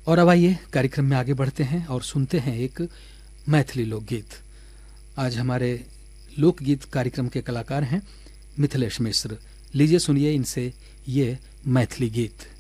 और अब आइए कार्यक्रम में आगे बढ़ते हैं और सुनते हैं एक मैथिली लोकगीत। आज हमारे लोकगीत कार्यक्रम के कलाकार हैं मिथिलेश मिश्र। लीजिए सुनिए इनसे ये मैथिली गीत।